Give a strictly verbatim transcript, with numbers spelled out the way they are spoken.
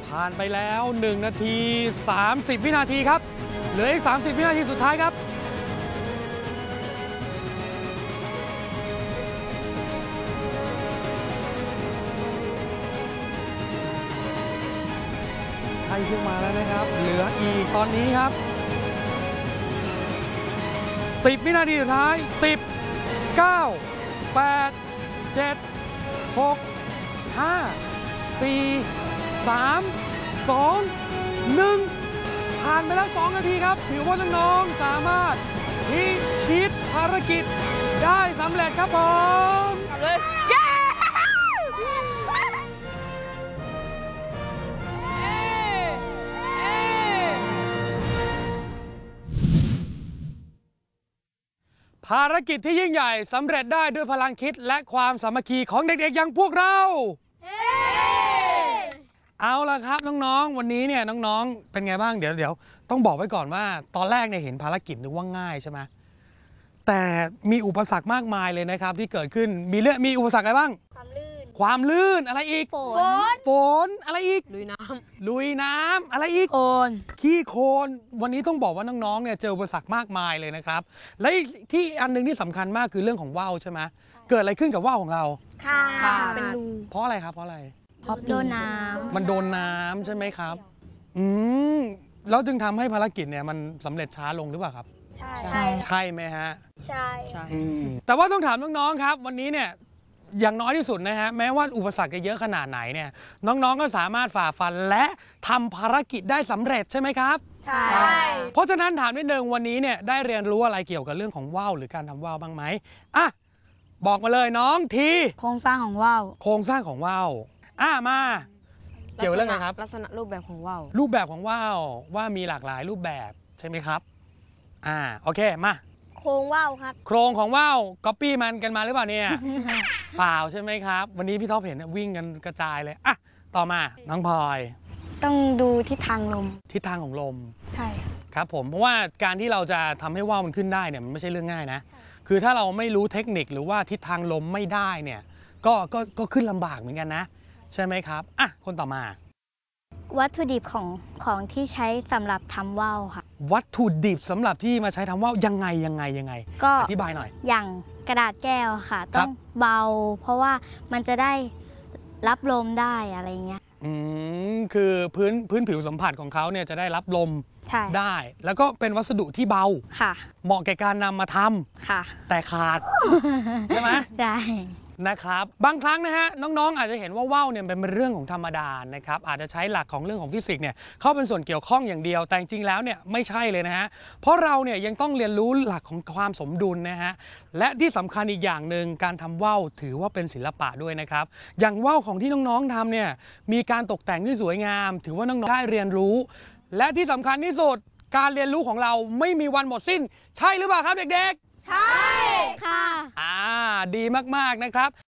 ผ่านไปแล้วหนึ่งนาทีสามสิบวินาทีครับเหลืออีกสามสิบวินาทีสุดท้ายครับใกล้ขึ้นมาแล้วนะครับเหลืออีกตอนนี้ครับสิบวินาทีสุดท้ายสิบ เก้า แปด เจ็ด หก ห้า สี่ สาม สอง หนึ่งผ่านไปแล้วสองนาทีครับถือว่าน้องๆสามารถพิชิตภารกิจได้สำเร็จครับผมกลับเลยเย้ภารกิจที่ยิ่งใหญ่สำเร็จได้ด้วยพลังคิดและความสามัคคีของเด็กๆอย่างพวกเราเอาล่ะครับน้องๆวันนี้เนี่ยน้องๆเป็นไงบ้างเดี๋ยวเดี๋ยวต้องบอกไว้ก่อนว่าตอนแรกเนี่ยเห็นภารกิจนึกว่าง่ายใช่ไหมแต่มีอุปสรรคมากมายเลยนะครับที่เกิดขึ้นมีเรื่องมีอุปสรรคอะไรบ้างความลื่นความลื่นอะไรอีกฝนฝนอะไรอีกลุยน้ำลุยน้ำอะไรอีกโคลนขี้โคลนวันนี้ต้องบอกว่าน้องๆเนี่ยเจออุปสรรคมากมายเลยนะครับและที่อันนึงที่สำคัญมากคือเรื่องของว่าวใช่ไหมเกิดอะไรขึ้นกับว่าวของเราค่ะเป็นรูเพราะอะไรครับเพราะอะไรเพราะโดนน้ำมันโดนน้ำใช่ไหมครับอืมแล้วจึงทำให้ภารกิจเนี่ยมันสำเร็จช้าลงหรือเปล่าครับใช่ใช่ใช่ไหมฮะใช่ใช่แต่ว่าต้องถามน้องๆครับวันนี้เนี่ยอย่างน้อยที่สุดนะฮะแม้ว่าอุปสรรคจะเยอะขนาดไหนเนี่ยน้องๆก็สามารถฝ่าฟันและทำภารกิจได้สำเร็จใช่ไหมครับใช่เพราะฉะนั้นถามนิดนึงวันนี้เนี่ยได้เรียนรู้อะไรเกี่ยวกับเรื่องของว่าวหรือการทำว่าวบ้างไหมอ่ะบอกมาเลยน้องทีโครงสร้างของว่าวโครงสร้างของว่าวอ่ะมาเกี่ยวเรื่องอะไรครับลักษณะรูปแบบของว่าวรูปแบบของว่าวว่ามีหลากหลายรูปแบบใช่ไหมครับอ่าโอเคมาโครงว่าวครับโครงของว่าวก๊อปปี้มันกันมาหรือเปล่าเนี่ย เปล่าใช่ไหมครับวันนี้พี่ท็อปเห็นวิ่งกันกระจายเลยอ่ะต่อมาน้องพลอยต้องดูทิศทางลมทิศทางของลมใช่ครับผมเพราะว่าการที่เราจะทำให้ว่าวมันขึ้นได้เนี่ยมันไม่ใช่เรื่องง่ายนะคือถ้าเราไม่รู้เทคนิคหรือว่าทิศทางลมไม่ได้เนี่ยก็ก็ก็ขึ้นลำบากเหมือนกันนะใช่ไหมครับอ่ะคนต่อมาวัตถุดิบของของที่ใช้สำหรับทำว่าวค่ะวัตถุดิบสำหรับที่มาใช้ทำว่าวยังไงยังไงยังไงก็อธิบายหน่อยอย่างกระดาษแก้วค่ะต้องเบาเพราะว่ามันจะได้รับลมได้อะไรเงี้ยอืมคือพื้นพื้นผิวสัมผัสของเขาเนี่ยจะได้รับลมได้แล้วก็เป็นวัสดุที่เบาค่ะเหมาะแก่การนำมาทำค่ะแต่ขาดใช่ไหมใช่นะครับบางครั้งนะฮะน้องๆอาจจะเห็นว่าว่าวเนี่ยเป็นเรื่องของธรรมดานะครับอาจจะใช้หลักของเรื่องของฟิสิกส์เนี่ยเข้าเป็นส่วนเกี่ยวข้องอย่างเดียวแต่จริงๆแล้วเนี่ยไม่ใช่เลยนะฮะเพราะเราเนี่ยยังต้องเรียนรู้หลักของความสมดุลนะฮะและที่สำคัญอีกอย่างหนึ่งการทำว่าวถือว่าเป็นศิลปะด้วยนะครับอย่างว่าวของที่น้องๆทำเนี่ยมีการตกแต่งที่สวยงามถือว่าน้องๆได้เรียนรู้และที่สำคัญที่สุดการเรียนรู้ของเราไม่มีวันหมดสิ้นใช่หรือเปล่าครับเด็กๆใช่ค่ะอ่าดีมากๆนะครับ